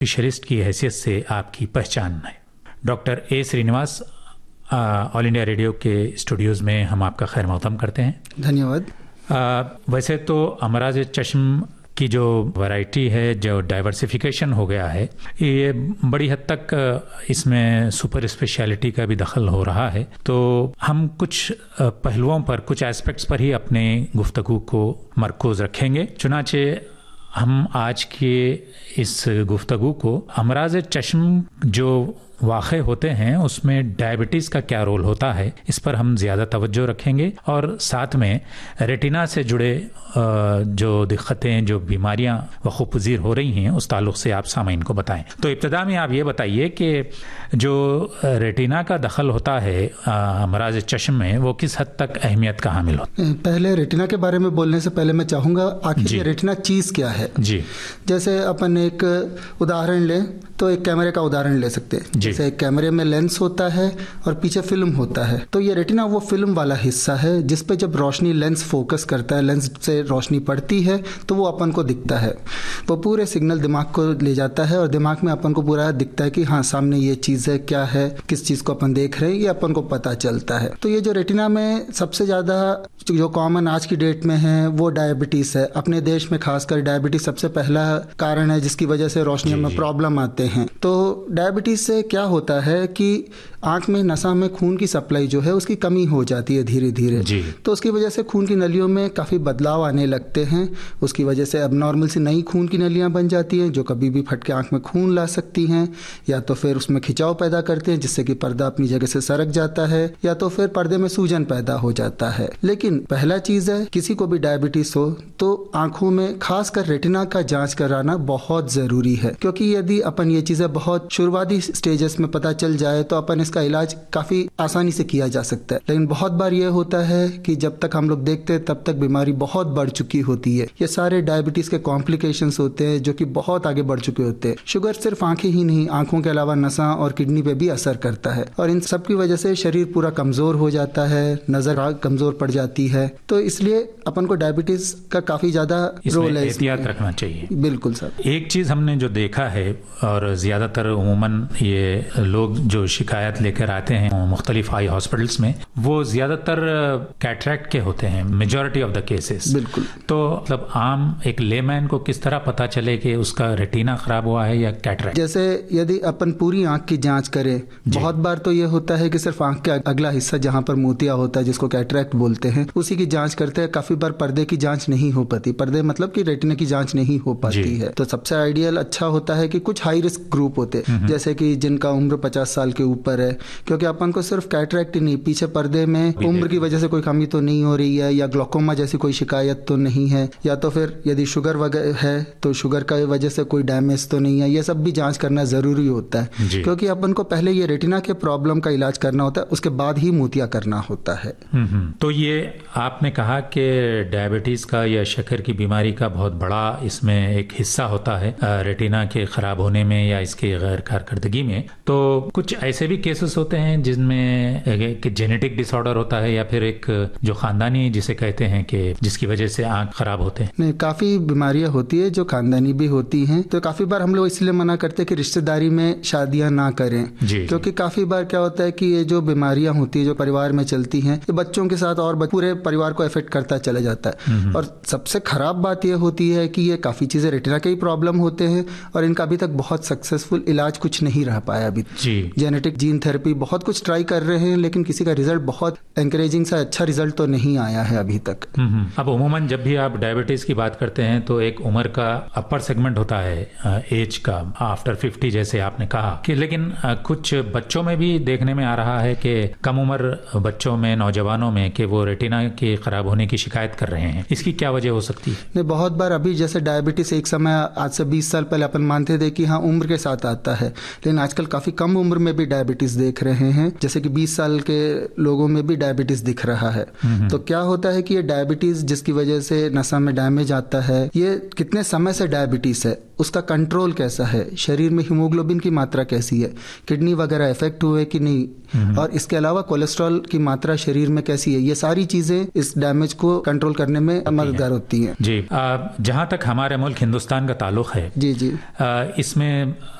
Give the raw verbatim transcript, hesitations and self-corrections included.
Specialist की हैसियत से आपकी पहचान है। Doctor A Srinivas, all India radio के स्टूडियोज़ में हम आपका खैर मक़दम करते हैं। धन्यवाद। आ, वैसे तो अमराज चश्म की जो वैरायटी है, जो डाइवर्सिफिकेशन हो गया है, ये बड़ी हद तक इसमें सुपर स्पेशलिटी का भी दखल हो रहा है। तो हम कुछ पहलुओं पर, कुछ एस्पेक्ट्स पर ही अपने गुफ्तगू को मरकूज़ रखेंगे। चुनाचे हम आज के इस गुफ्तगू को अमराज चश्म जो वाक़े होते हैं उसमें डायबिटीज़ का क्या रोल होता है, इस पर हम ज़्यादा तवज्जो रखेंगे और साथ में रेटिना से जुड़े जो दिक्कतें, जो बीमारियां वक़्फ़-पज़ीर हो रही हैं, उस ताल्लुक़ से आप सामीन को बताएं। तो इब्तिदा में आप ये बताइए कि जो रेटिना का दखल होता है अमराज चश्म में, वो किस हद तक अहमियत का हामिल होता है? पहले रेटिना के बारे में बोलने से पहले मैं चाहूँगा आखिर ये रेटिना चीज़ क्या है। जी, जैसे अपन एक उदाहरण लें तो एक कैमरे का उदाहरण ले सकते हैं। जैसे एक कैमरे में लेंस होता है और पीछे फिल्म होता है, तो ये रेटिना वो फिल्म वाला हिस्सा है जिस पे जब रोशनी लेंस फोकस करता है, लेंस से रोशनी पड़ती है तो वो अपन को दिखता है। वो पूरे सिग्नल दिमाग को ले जाता है और दिमाग में अपन को पूरा दिखता है कि हाँ सामने ये चीज़ है, क्या है, किस चीज़ को अपन देख रहे हैं, ये अपन को पता चलता है। तो ये जो रेटिना में सबसे ज़्यादा जो कॉमन आज की डेट में है वो डायबिटीज़ है। अपने देश में खासकर डायबिटीज़ सबसे पहला कारण है जिसकी वजह से रोशनी में प्रॉब्लम आते हैं। तो डायबिटीज़ से क्या होता है कि आंख में, नसा में खून की सप्लाई जो है उसकी कमी हो जाती है धीरे धीरे। तो उसकी वजह से खून की नलियों में काफ़ी बदलाव आने लगते हैं। उसकी वजह से अब नॉर्मल सी नई खून की नलियां बन जाती हैं जो कभी भी फट के आंख में खून ला सकती हैं, या तो फिर उसमें खिंचाव पैदा करते हैं जिससे कि पर्दा अपनी जगह से सरक जाता है, या तो फिर पर्दे में सूजन पैदा हो जाता है। लेकिन पहला चीज़ है, किसी को भी डायबिटीज़ हो तो आंखों में खासकर रेटिना का जाँच कराना बहुत ज़रूरी है, क्योंकि यदि अपन ये चीज़ें बहुत शुरुआती स्टेजेस में पता चल जाए तो अपन इसका इलाज काफ़ी आसानी से किया जा सकता है। लेकिन बहुत बार ये होता है कि जब तक हम लोग देखते हैं तब तक बीमारी बहुत बढ़ चुकी होती है। ये सारे डायबिटीज़ के कॉम्प्लिकेशंस होते हैं जो कि बहुत आगे बढ़ चुके होते हैं। शुगर सिर्फ आंखें ही नहीं, आंखों के अलावा नसा और किडनी पे भी असर करता है और इन सब की वजह से शरीर पूरा कमज़ोर हो जाता है, नज़र कमज़ोर पड़ जाती है। तो इसलिए अपन को डायबिटीज़ का काफ़ी ज़्यादा रोल है, एहतियात रखना चाहिए। बिल्कुल सर। एक चीज़ हमने जो देखा है, और ज़्यादातर उमूमन ये लोग जो शिकायत लेकर आते हैं मुख्तलिफ आई हॉस्पिटल्स में, वो ज़्यादातर कैटरैक्ट के होते हैं, मेजॉरिटी ऑफ द केसेस। बिल्कुल। तो मतलब आम एक लेमैन को किस तरह पता चले कि उसका रेटिना खराब हुआ है या कैटरैक्ट? जैसे यदि अपन पूरी आंख की जांच करें, बहुत बार तो ये होता है कि सिर्फ आंख का अगला हिस्सा जहां पर मोतिया होता है, जिसको कैटरैक्ट बोलते हैं, उसी की जांच करते हैं। काफी बार पर्दे की जांच नहीं हो पाती, पर्दे मतलब कि रेटिना की जांच नहीं हो पाती है। तो सबसे आइडियल अच्छा होता है कि कुछ हाई रिस्क ग्रुप होते हैं, जैसे कि जिनका उम्र पचास साल के ऊपर है, क्योंकि अपन को सिर्फ कैटरैक्ट ही नहीं, पीछे पर्दे में उम्र की वजह से कोई कमी तो नहीं हो रही है, या ग्लोकोमा जैसी कोई शिकायत तो नहीं है, या तो फिर यदि शुगर वगैरह है तो शुगर का वजह से कोई डैमेज तो नहीं है। ये सब भी जांच करना जरूरी होता है, क्योंकि अपन को पहले ये रेटिना के प्रॉब्लम का इलाज करना होता है, उसके बाद ही मोतिया करना होता है। तो ये आपने कहा कि डायबिटीज का या शक्कर की बीमारी का बहुत बड़ा इसमें एक हिस्सा होता है रेटिना के खराब होने में या इसके गैर कारकर्दगी में। तो कुछ ऐसे भी केसेस होते हैं जिनमें एक जेनेटिक डिसऑर्डर होता है, या फिर एक जो खानदानी जिसे कहते हैं कि जिसकी वजह से आंख खराब होते हैं? नहीं, काफी बीमारियां होती है जो खानदानी भी होती हैं। तो काफी बार हम लोग इसलिए मना करते हैं कि रिश्तेदारी में शादियां ना करें, क्योंकि काफी बार क्या होता है कि ये जो बीमारियां होती है जो परिवार में चलती हैं, ये बच्चों के साथ और पूरे परिवार को इफेक्ट करता चला जाता है। और सबसे खराब बात यह होती है कि ये काफी चीजें रेटिना के ही प्रॉब्लम होते हैं और इनका अभी तक बहुत सक्सेसफुल इलाज कुछ नहीं रह पाया अभी। जेनेटिक जीन थेरेपी बहुत कुछ ट्राई कर रहे हैं, लेकिन किसी का रिजल्ट बहुत एनकरेजिंग सा अच्छा रिजल्ट तो नहीं आया है अभी तक। अब उमूमन जब भी आप डायबिटीज की बात करते हैं तो एक उम्र का अपर सेगमेंट होता है एज का, आफ्टर फिफ्टी जैसे आपने कहा कि, लेकिन कुछ बच्चों में भी देखने में आ रहा है कि कम उम्र बच्चों में, नौजवानों में, कि वो रेटिना के खराब होने की शिकायत कर रहे हैं। इसकी क्या वजह हो सकती है? नहीं, बहुत बार अभी जैसे डायबिटीज एक समय आज से बीस साल पहले अपन मानते थे कि हाँ उम्र के साथ आता है, लेकिन आजकल काफी कम उम्र में भी डायबिटीज डायबिटीज देख रहे हैं, जैसे कि बीस साल के लोगों में भी डायबिटीज दिख रहा है। तो क्या होता है कि ये डायबिटीज जिसकी वजह से नसा में डैमेज आता है, ये कितने समय से डायबिटीज है, उसका कंट्रोल कैसा है, शरीर में हीमोग्लोबिन की मात्रा कैसी है, किडनी वगैरह इफेक्ट हुए कि नहीं, और इसके अलावा कोलेस्ट्रॉल की मात्रा शरीर में कैसी है, ये सारी चीजें इस डैमेज को कंट्रोल करने में मददगार होती हैं। जी, जहां तक हमारे मुल्क हिंदुस्तान का ताल्लुक है, जी जी आ, इसमें